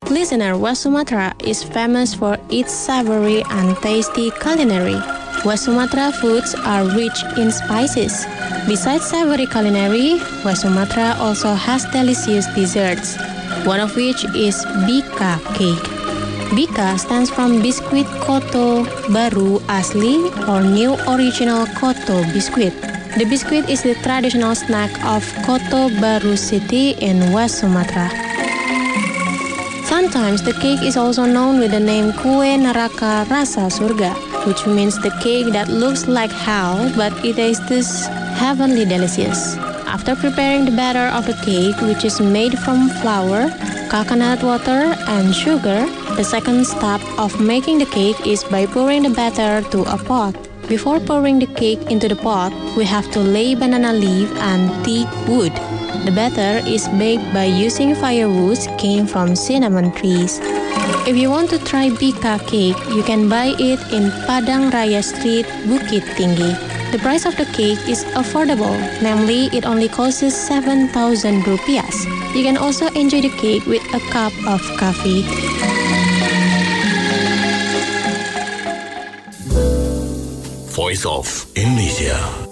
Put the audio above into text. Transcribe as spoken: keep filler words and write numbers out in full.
listener, West Sumatra is famous for its savory and tasty culinary. West Sumatra foods are rich in spices. Besides savory culinary, West Sumatra also has delicious desserts, one of which is Bika cake. Bika stands from Biskuit Koto Baru Asli or New Original Koto Biskuit. The biscuit is the traditional snack of Koto Baru City in West Sumatra. Sometimes the cake is also known with the name Kue Neraka Rasa Surga, which means the cake that looks like hell but it tastes heavenly delicious. After preparing the batter of the cake, which is made from flour, coconut water, and sugar, the second step of making the cake is by pouring the batter to a pot. Before pouring the cake into the pot, we have to lay banana leaf and teak wood. The batter is baked by using firewoods came from cinnamon trees. If you want to try Bika cake, you can buy it in Padang Raya Street, Bukit Tinggi. The price of the cake is affordable, namely it only costs seven thousand rupiahs. You can also enjoy the cake with a cup of coffee. Voice of Indonesia.